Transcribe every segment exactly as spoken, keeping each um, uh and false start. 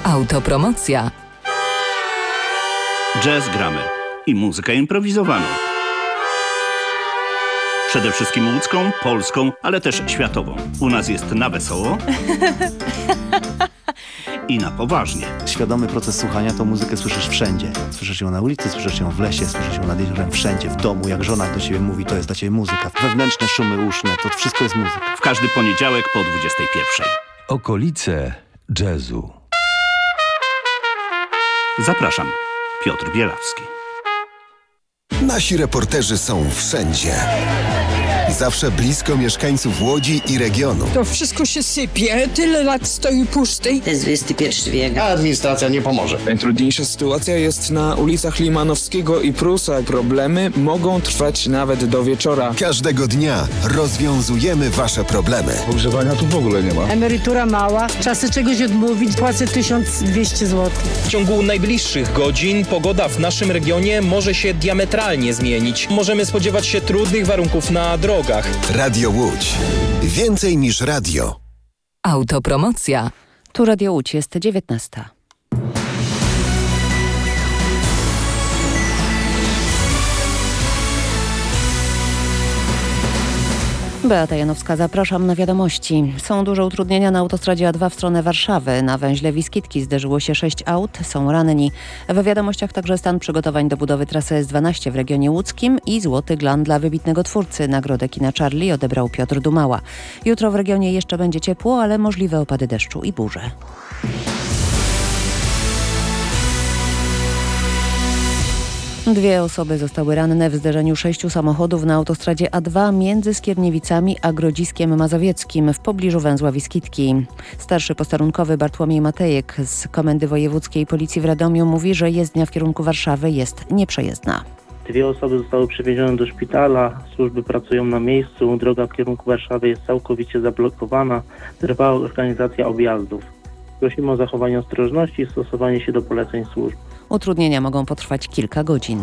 Autopromocja. Jazz gramy i muzykę improwizowaną. Przede wszystkim łódzką, polską, ale też światową. U nas jest na wesoło i na poważnie. Świadomy proces słuchania to muzykę słyszysz wszędzie. Słyszysz ją na ulicy, słyszysz ją w lesie, słyszysz ją nad jeziorem, wszędzie, w domu. Jak żona do ciebie mówi, to jest dla ciebie muzyka. Wewnętrzne szumy uszne, to wszystko jest muzyka. W każdy poniedziałek po dwudziestej pierwszej. Okolice jazzu. Zapraszam, Piotr Bielawski. Nasi reporterzy są wszędzie. Zawsze blisko mieszkańców Łodzi i regionu. To wszystko się sypie, tyle lat stoi pusty. To jest dwudziesty pierwszy wiek. A administracja nie pomoże. Najtrudniejsza sytuacja jest na ulicach Limanowskiego i Prusa. Problemy mogą trwać nawet do wieczora. Każdego dnia rozwiązujemy wasze problemy. Ogrzewania tu w ogóle nie ma. Emerytura mała, czasy czegoś odmówić, płacę tysiąc dwieście złotych. W ciągu najbliższych godzin pogoda w naszym regionie może się diametralnie zmienić. Możemy spodziewać się trudnych warunków na drogach. Radio Łódź. Więcej niż radio. Autopromocja. Tu Radio Łódź, jest dziewiętnasta. Beata Janowska, zapraszam na wiadomości. Są duże utrudnienia na autostradzie A dwa w stronę Warszawy. Na węźle Wiskitki zderzyło się sześć aut, są ranni. W wiadomościach także stan przygotowań do budowy trasy S dwanaście w regionie łódzkim i Złoty Glan dla wybitnego twórcy. Nagrodę kina Charlie odebrał Piotr Dumała. Jutro w regionie jeszcze będzie ciepło, ale możliwe opady deszczu i burze. Dwie osoby zostały ranne w zderzeniu sześciu samochodów na autostradzie A dwa między Skierniewicami a Grodziskiem Mazowieckim w pobliżu węzła Wiskitki. Starszy posterunkowy Bartłomiej Matejek z Komendy Wojewódzkiej Policji w Radomiu mówi, że jezdnia w kierunku Warszawy jest nieprzejezdna. Dwie osoby zostały przewiezione do szpitala, służby pracują na miejscu, droga w kierunku Warszawy jest całkowicie zablokowana, trwa organizacja objazdów. Prosimy o zachowanie ostrożności i stosowanie się do poleceń służb. Utrudnienia mogą potrwać kilka godzin.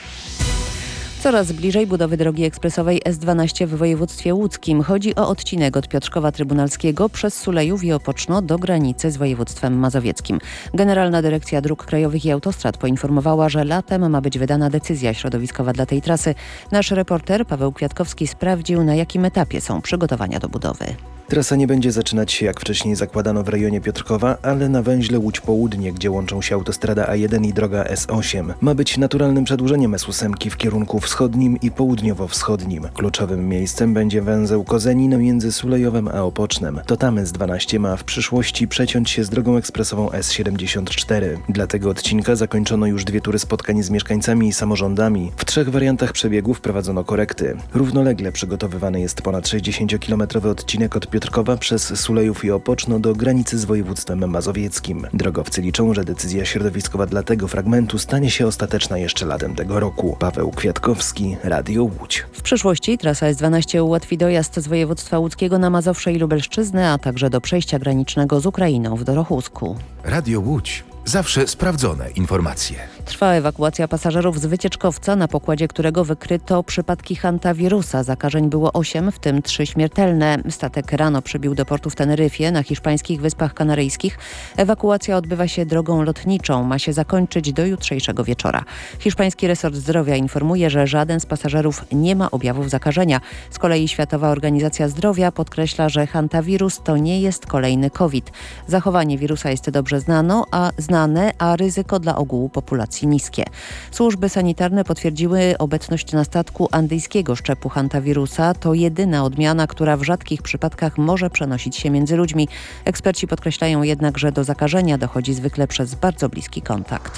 Coraz bliżej budowy drogi ekspresowej S dwanaście w województwie łódzkim. Chodzi o odcinek od Piotrkowa Trybunalskiego przez Sulejów i Opoczno do granicy z województwem mazowieckim. Generalna Dyrekcja Dróg Krajowych i Autostrad poinformowała, że latem ma być wydana decyzja środowiskowa dla tej trasy. Nasz reporter Paweł Kwiatkowski sprawdził, na jakim etapie są przygotowania do budowy. Trasa nie będzie zaczynać się jak wcześniej zakładano w rejonie Piotrkowa, ale na węźle Łódź Południe, gdzie łączą się autostrada A jeden i droga S osiem. Ma być naturalnym przedłużeniem S osiem w kierunku wschodnim i południowo-wschodnim. Kluczowym miejscem będzie węzeł Kozenin między Sulejowem a Opocznem. To tam S dwanaście ma w przyszłości przeciąć się z drogą ekspresową S siedemdziesiąt cztery. Dla tego odcinka zakończono już dwie tury spotkań z mieszkańcami i samorządami. W trzech wariantach przebiegu wprowadzono korekty. Równolegle przygotowywany jest ponad sześćdziesięciokilometrowy odcinek od Piotrkowa przez Sulejów i Opoczno do granicy z województwem mazowieckim. Drogowcy liczą, że decyzja środowiskowa dla tego fragmentu stanie się ostateczna jeszcze latem tego roku. Paweł Kwiatkowski, Radio Łódź. W przyszłości trasa S dwanaście ułatwi dojazd z województwa łódzkiego na Mazowsze i Lubelszczyznę, a także do przejścia granicznego z Ukrainą w Dorochusku. Radio Łódź. Zawsze sprawdzone informacje. Trwa ewakuacja pasażerów z wycieczkowca, na pokładzie którego wykryto przypadki hantawirusa. Zakażeń było osiem, w tym trzy śmiertelne. Statek rano przybił do portu w Teneryfie na hiszpańskich Wyspach Kanaryjskich. Ewakuacja odbywa się drogą lotniczą. Ma się zakończyć do jutrzejszego wieczora. Hiszpański resort zdrowia informuje, że żaden z pasażerów nie ma objawów zakażenia. Z kolei Światowa Organizacja Zdrowia podkreśla, że hantawirus to nie jest kolejny COVID. Zachowanie wirusa jest dobrze znano, a znane, a ryzyko dla ogółu populacji niskie. Służby sanitarne potwierdziły obecność na statku andyjskiego szczepu hantawirusa. To jedyna odmiana, która w rzadkich przypadkach może przenosić się między ludźmi. Eksperci podkreślają jednak, że do zakażenia dochodzi zwykle przez bardzo bliski kontakt.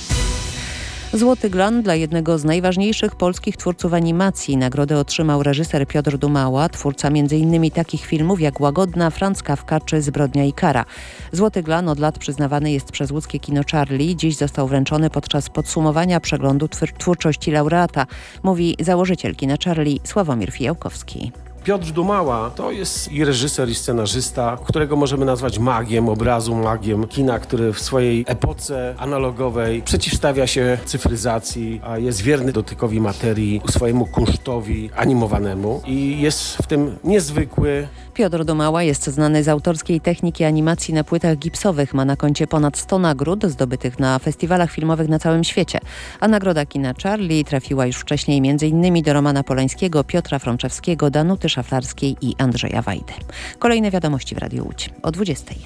Złoty Glan dla jednego z najważniejszych polskich twórców animacji. Nagrodę otrzymał reżyser Piotr Dumała, twórca między innymi takich filmów jak Łagodna, Franz Kafka czy Zbrodnia i kara. Złoty Glan od lat przyznawany jest przez łódzkie kino Charlie. Dziś został wręczony podczas podsumowania przeglądu twór- twórczości laureata, mówi założyciel kina Charlie Sławomir Fijałkowski. Piotr Dumała to jest i reżyser, i scenarzysta, którego możemy nazwać magiem obrazu, magiem kina, który w swojej epoce analogowej przeciwstawia się cyfryzacji, a jest wierny dotykowi materii, swojemu kunsztowi animowanemu i jest w tym niezwykły. Piotr Dumała jest znany z autorskiej techniki animacji na płytach gipsowych. Ma na koncie ponad sto nagród zdobytych na festiwalach filmowych na całym świecie. A nagroda kina Charlie trafiła już wcześniej m.in. do Romana Polańskiego, Piotra Frączewskiego, Danuty Szaflarskiej i Andrzeja Wajdy. Kolejne wiadomości w Radiu Łódź o dwudziestej.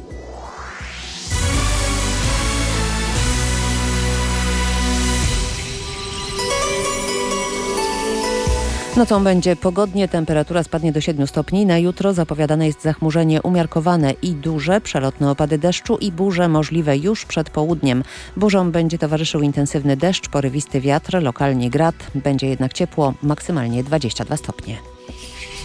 Nocą będzie pogodnie, temperatura spadnie do siedmiu stopni. Na jutro zapowiadane jest zachmurzenie umiarkowane i duże, przelotne opady deszczu i burze możliwe już przed południem. Burzom będzie towarzyszył intensywny deszcz, porywisty wiatr, lokalnie grad. Będzie jednak ciepło, maksymalnie dwadzieścia dwa stopnie.